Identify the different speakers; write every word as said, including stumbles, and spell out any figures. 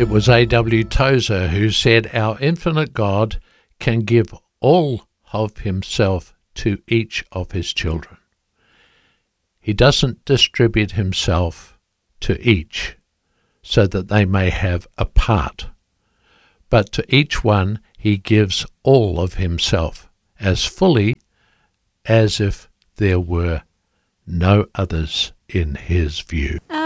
Speaker 1: It was A W Tozer who said, "Our infinite God can give all of himself to each of his children. He doesn't distribute himself to each so that they may have a part, but to each one he gives all of himself as fully as if there were no others in his view."